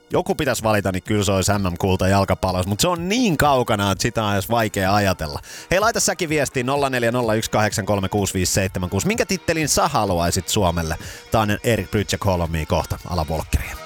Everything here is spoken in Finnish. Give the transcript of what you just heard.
joku pitäisi valita, niin kyllä se olisi MM-kulta jalkapallossa, mutta se on niin kaukana, että sitä on edes vaikea ajatella. Hei, laita säkin viestiin 0401836576. Minkä tittelin sä haluaisit Suomelle? Tää on Erik Brydge Kolomia kohta, ala Volkkeria.